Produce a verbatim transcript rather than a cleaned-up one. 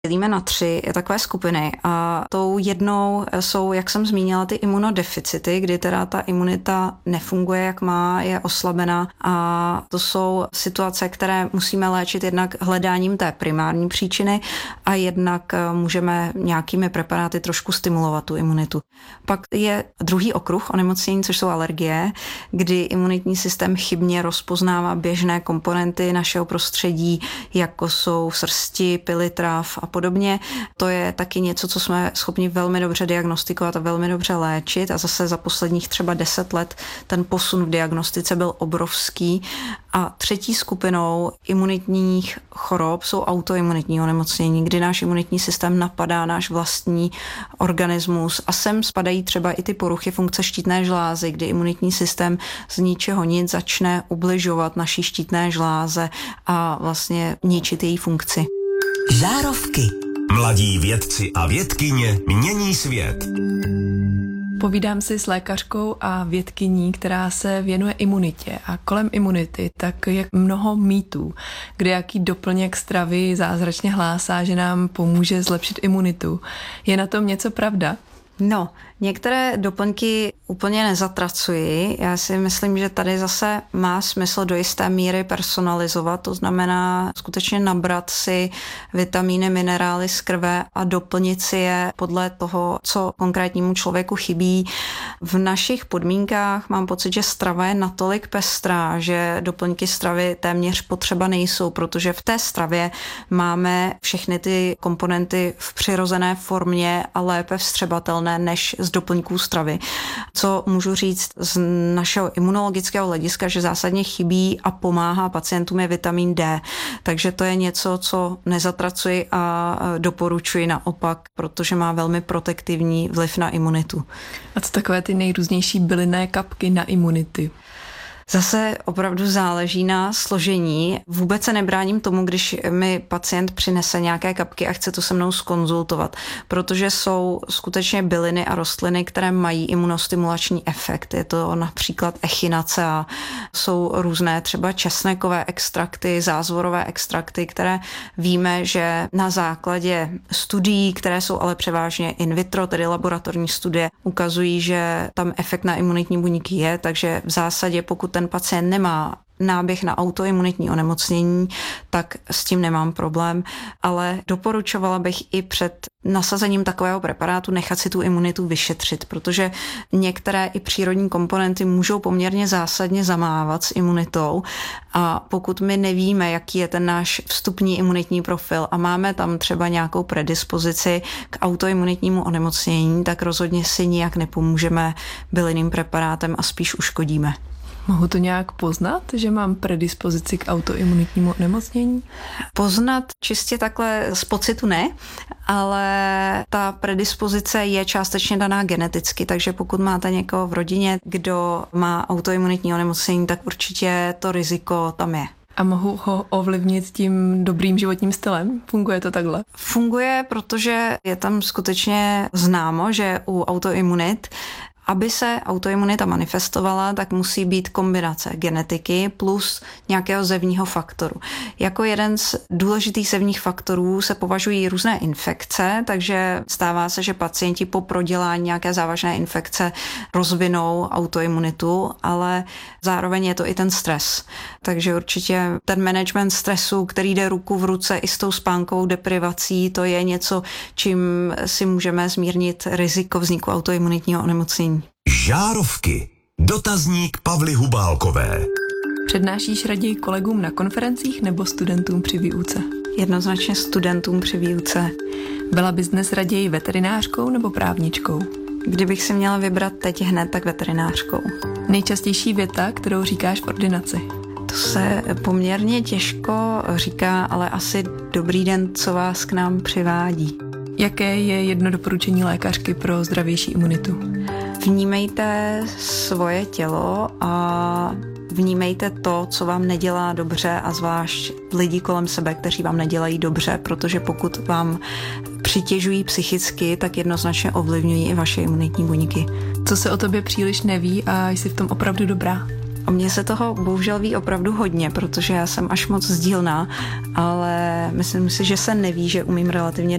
Dělíme na tři takové skupiny a tou jednou jsou, jak jsem zmínila, ty imunodeficity, kdy teda ta imunita nefunguje, jak má, je oslabená a to jsou situace, které musíme léčit jednak hledáním té primární příčiny a jednak můžeme nějakými preparáty trošku stimulovat tu imunitu. Pak je druhý okruh onemocnění, což jsou alergie, kdy imunitní systém chybně rozpoznává běžné komponenty našeho prostředí, jako jsou srsti, pily tráv a podobně. To je taky něco, co jsme schopni velmi dobře diagnostikovat a velmi dobře léčit a zase za posledních třeba deset let ten posun v diagnostice byl obrovský. A třetí skupinou imunitních chorob jsou autoimunitní onemocnění, kdy náš imunitní systém napadá náš vlastní organismus a sem spadají třeba i ty poruchy funkce štítné žlázy, kdy imunitní systém z ničeho nic začne ubližovat naší štítné žláze a vlastně ničit její funkci. Žárovky. Mladí vědci a vědkyně mění svět. Povídám si s lékařkou a vědkyní, která se věnuje imunitě a kolem imunity tak je mnoho mýtů, kde jaký doplněk stravy zázračně hlásá, že nám pomůže zlepšit imunitu. Je na tom něco pravda? No, některé doplňky úplně nezatracuji. Já si myslím, že tady zase má smysl do jisté míry personalizovat, to znamená skutečně nabrat si vitamíny, minerály z krve a doplnit si je podle toho, co konkrétnímu člověku chybí. V našich podmínkách mám pocit, že strava je natolik pestrá, že doplňky stravy téměř potřeba nejsou, protože v té stravě máme všechny ty komponenty v přirozené formě a lépe vstřebatelné než z doplňků stravy. Co můžu říct z našeho imunologického hlediska, že zásadně chybí a pomáhá pacientům je vitamin D. Takže to je něco, co nezatracuji a doporučuji naopak, protože má velmi protektivní vliv na imunitu. A co takové ty nejrůznější bylinné kapky na imunity? Zase opravdu záleží na složení. Vůbec se nebráním tomu, když mi pacient přinese nějaké kapky a chce to se mnou zkonzultovat, protože jsou skutečně byliny a rostliny, které mají imunostimulační efekt. Je to například echinacea, jsou různé třeba česnekové extrakty, zázvorové extrakty, které víme, že na základě studií, které jsou ale převážně in vitro, tedy laboratorní studie, ukazují, že tam efekt na imunitní buňky je, takže v zásadě pokud ten pacient nemá náběh na autoimunitní onemocnění, tak s tím nemám problém, ale doporučovala bych i před nasazením takového preparátu nechat si tu imunitu vyšetřit, protože některé i přírodní komponenty můžou poměrně zásadně zamávat s imunitou a pokud my nevíme, jaký je ten náš vstupní imunitní profil a máme tam třeba nějakou predispozici k autoimunitnímu onemocnění, tak rozhodně si nijak nepomůžeme bylinným preparátem a spíš uškodíme. Mohu to nějak poznat, že mám predispozici k autoimunitnímu onemocnění? Poznat čistě takhle z pocitu ne, ale ta predispozice je částečně daná geneticky, takže pokud máte někoho v rodině, kdo má autoimunitní onemocnění, tak určitě to riziko tam je. A mohu ho ovlivnit tím dobrým životním stylem? Funguje to takhle? Funguje, protože je tam skutečně známo, že u autoimunit aby se autoimunita manifestovala, tak musí být kombinace genetiky plus nějakého zevního faktoru. Jako jeden z důležitých zevních faktorů se považují různé infekce, takže stává se, že pacienti po prodělání nějaké závažné infekce rozvinou autoimunitu, ale zároveň je to i ten stres. Takže určitě ten management stresu, který jde ruku v ruce i s tou spánkovou deprivací, to je něco, čím si můžeme zmírnit riziko vzniku autoimunitního onemocnění. Žárovky. Dotazník Pavly Hubálkové. Přednášíš raději kolegům na konferencích nebo studentům při výuce? Jednoznačně studentům při výuce. Byla bys dnes raději veterinářkou nebo právničkou? Kdybych si měla vybrat teď hned, tak veterinářkou. Nejčastější věta, kterou říkáš v ordinaci? To se poměrně těžko říká, ale asi dobrý den, co vás k nám přivádí. Jaké je jedno doporučení lékařky pro zdravější imunitu? Vnímejte svoje tělo a vnímejte to, co vám nedělá dobře a zvlášť lidi kolem sebe, kteří vám nedělají dobře, protože pokud vám přitěžují psychicky, tak jednoznačně ovlivňují i vaše imunitní buňky. Co se o tobě příliš neví a jsi v tom opravdu dobrá? O mně se toho bohužel ví opravdu hodně, protože já jsem až moc sdílná, ale myslím si, že se neví, že umím relativně